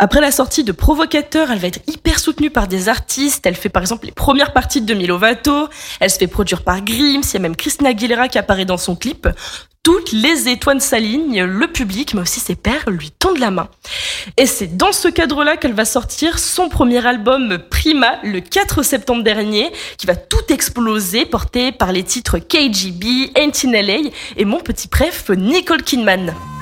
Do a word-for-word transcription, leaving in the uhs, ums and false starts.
Après la sortie de Provocateur, elle va être hyper soutenue par des artistes. Elle fait par exemple les premières parties de Demi Lovato. Elle se fait produire par Grims. Il y a même Christina Aguilera qui apparaît dans son clip. Toutes les étoiles s'alignent, le public, mais aussi ses pairs, lui tendent la main. Et c'est dans ce cadre-là qu'elle va sortir son premier album Prima, le quatre septembre dernier, qui va tout exploser, porté par les titres K G B, Ain't in L A et mon petit préf Nicole Kidman.